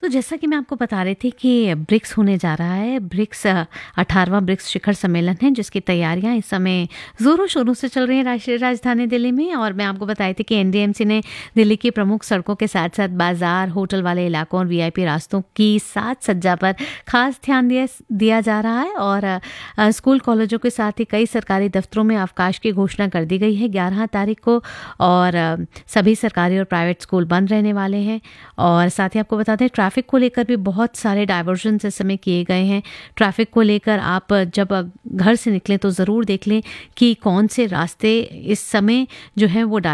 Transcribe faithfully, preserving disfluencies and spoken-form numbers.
जैसा कि मैं आपको बता रही थी कि ब्रिक्स होने जा रहा है। ब्रिक्स अठारहवां ब्रिक्स शिखर सम्मेलन है जिसकी तैयारियां इस समय ज़ोरों शोरों से चल रही हैं राष्ट्रीय राजधानी दिल्ली में। और मैं आपको बताई थी कि एनडीएमसी ने दिल्ली की प्रमुख सड़कों के साथ साथ बाजार, होटल वाले इलाकों और वीआईपी रास्तों की साज सज्जा पर खास ध्यान दिया दिया जा रहा है। और आ, स्कूल कॉलेजों के साथ ही कई सरकारी दफ्तरों में अवकाश की घोषणा कर दी गई है ग्यारह तारीख को। और आ, सभी सरकारी और प्राइवेट स्कूल बंद रहने वाले हैं। और साथ ही आपको बता दें ट्रैफिक को लेकर भी बहुत सारे डाइवर्जन इस समय किए गए हैं। ट्रैफिक को लेकर आप जब घर से निकलें तो ज़रूर देख लें कि कौन से रास्ते इस समय जो है वो